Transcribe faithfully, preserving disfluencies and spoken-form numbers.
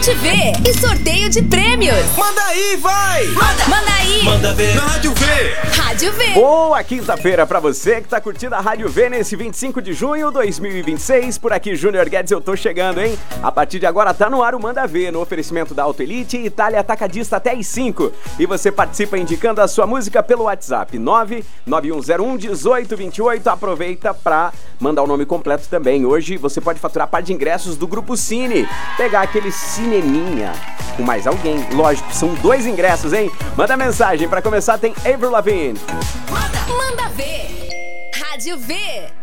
Rede V e sorteio de prêmios. Manda aí, vai! Manda, manda aí! Manda ver na Rádio V! Rádio V! Boa quinta-feira pra você que tá curtindo a Rádio V nesse vinte e cinco de junho de dois mil e vinte e seis. Por aqui, Júnior Guedes, eu tô chegando, hein? A partir de agora tá no ar o Manda Ver, no oferecimento da Auto Elite e Itália Atacadista até às cinco. E você participa indicando a sua música pelo WhatsApp nove nove um zero um um oito dois oito. Aproveita pra mandar o nome completo também. Hoje você pode faturar par de ingressos do Grupo Cine. Pegar aquele cineminha com mais alguém. Lógico, são dois ingressos, hein? Manda mensagem. Pra começar tem Avril Lavigne. Manda, manda ver! Rádio V!